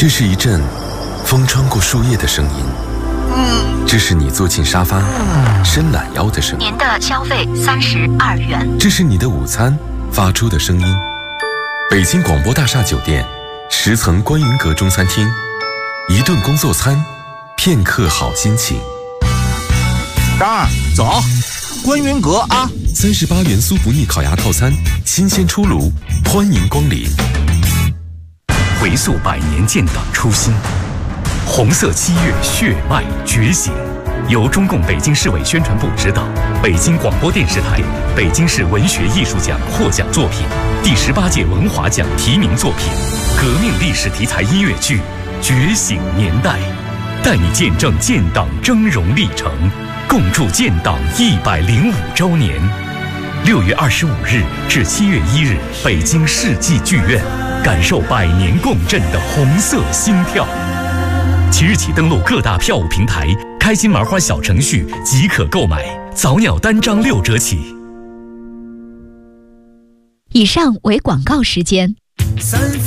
这是一阵风穿过树叶的声音，这是你坐进沙发伸懒腰的声音。 您的消费32元。 这是你的午餐发出的声音。北京广播大厦酒店10层观云阁中餐厅，一顿工作餐，片刻好心情。 张二，走，观云阁啊 ！38元酥不腻烤鸭套餐，新鲜出炉，欢迎光临。 回溯100年建党初心，红色7月血脉觉醒。由中共北京市委宣传部指导，北京广播电视台北京市文学艺术奖获奖作品，第18届文华奖提名作品，革命历史题材音乐剧《觉醒年代》，带你见证建党峥嵘历程，共筑建党105周年。6月25日至7月1日，北京世纪剧院，感受100年共振的红色心跳。即日起登录各大票务平台，开心麻花小程序即可购买，早鸟单张6折起。 以上为广告时间。